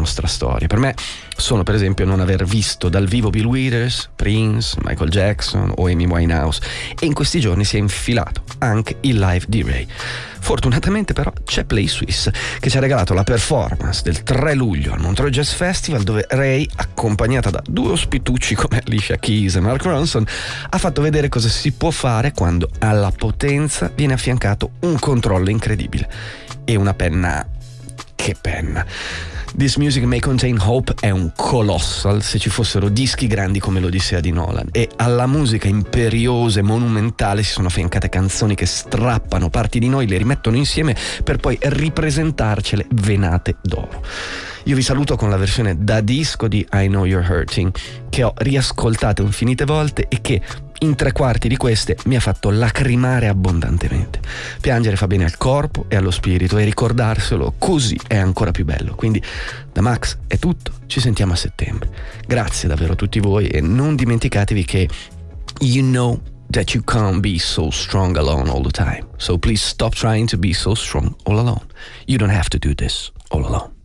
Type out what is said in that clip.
nostra storia. Per me sono, per esempio, non aver visto dal vivo Bill Withers, Prince, Michael Jackson o Amy Winehouse, e in questi giorni si è infilato anche il live di Ray. Fortunatamente però c'è Play Swiss, che ci ha regalato la performance del 3 luglio al Montreux Jazz Festival, dove Ray, accompagnata da due ospitucci come Alicia Keys e Mark Ronson, ha fatto vedere cosa si può fare quando alla potenza viene affiancato un controllo incredibile e una penna. Che penna! This Music May Contain Hope è un colossal se ci fossero dischi grandi come l'Odissea di Nolan, e alla musica imperiosa e monumentale si sono affiancate canzoni che strappano parti di noi, le rimettono insieme per poi ripresentarcele venate d'oro. Io vi saluto con la versione da disco di I Know You're Hurting, che ho riascoltato infinite volte e che in 3/4 di queste mi ha fatto lacrimare abbondantemente. Piangere fa bene al corpo e allo spirito, e ricordarselo così è ancora più bello. Quindi da Max è tutto, ci sentiamo a settembre. Grazie davvero a tutti voi, e non dimenticatevi che you know that you can't be so strong alone all the time. So please stop trying to be so strong all alone. You don't have to do this all alone.